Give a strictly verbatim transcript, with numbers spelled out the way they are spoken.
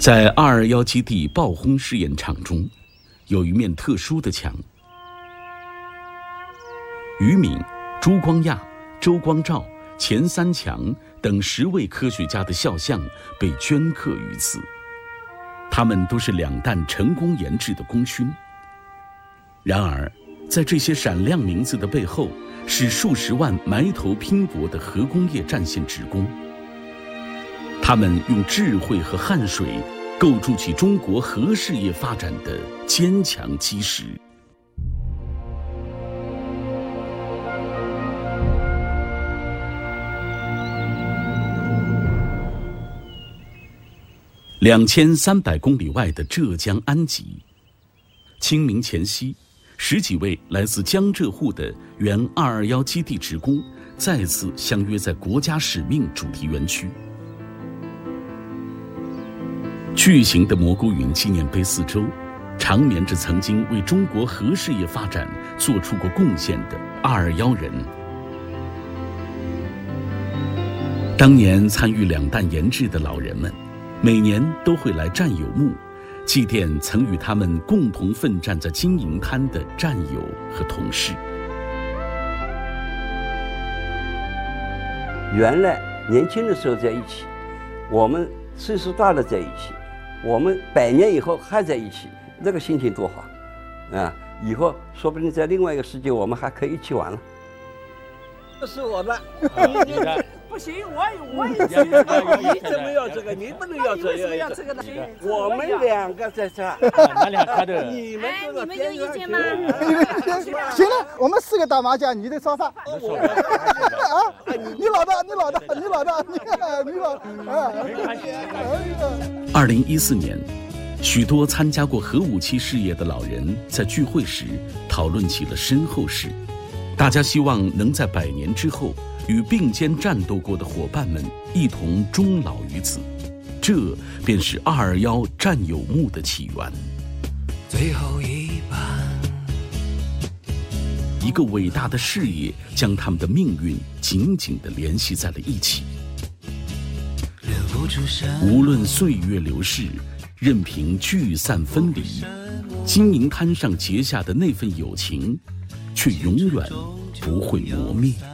在二二一基地爆轰试验场中，有一面特殊的墙。于敏、朱光亚、周光召、钱三强等十位科学家的肖像被镌刻于此，他们都是两弹成功研制的功勋。然而，在这些闪亮名字的背后，是数十万埋头拼搏的核工业战线职工。他们用智慧和汗水构筑起中国核事业发展的坚强基石。两千三百公里外的浙江安吉，清明前夕，十几位来自江浙沪的原二二一基地职工再次相约在国家使命主题园区。巨型的蘑菇云纪念碑四周，长眠着曾经为中国核事业发展做出过贡献的二二一人。当年参与两弹研制的老人们，每年都会来战友墓，祭奠曾与他们共同奋战在金银滩的战友和同事。 原来年轻的时候在一起，我们岁数大了在一起，我们百年以后还在一起，那个心情多好啊！以后说不定在另外一个世界，我们还可以一起玩了。这是我的，你的。不行，我我也是，你怎么要这个？你不能要这个，要这个的。我们两个在这， 俺俩他的。 你们哎，你们有意见吗？ 行了，我们四个打麻将，你在烧饭。啊，你老大，你老大，你老大，你你老啊。 二零一四年，许多参加过核武器事业的老人在聚会时讨论起了身后事，大家希望能在百年之后，与并肩战斗过的伙伴们一同终老于此，这便是二二一战友墓的起源。 最后一班， 一个伟大的事业将他们的命运紧紧地联系在了一起。无论岁月流逝，任凭聚散分离，金银滩上结下的那份友情，却永远不会磨灭。